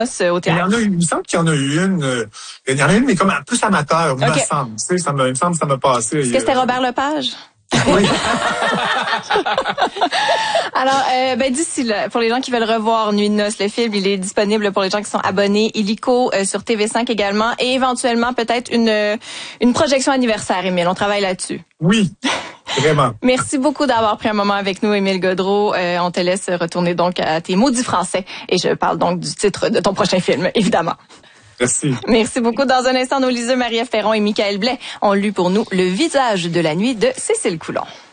au théâtre. Il me semble qu'il y en a eu une. Il y en a une, mais comme plus amateur, il me semble. Tu sais, il me semble que ça m'a passé. Est-ce que c'était Robert Lepage? Oui. Alors, d'ici là, pour les gens qui veulent revoir Nuit de noces, le film, il est disponible pour les gens qui sont abonnés illico sur TV5 également, et éventuellement peut-être une projection anniversaire, Émile. On travaille là-dessus. Oui. Vraiment. Merci beaucoup d'avoir pris un moment avec nous, Émile Gaudreault. On te laisse retourner donc à tes maudits français. Et je parle donc du titre de ton prochain film, évidemment. Merci. Merci beaucoup. Dans un instant, nos liseux Marie-Ève Perron et Michael Blais ont lu pour nous Le visage de la nuit de Cécile Coulon.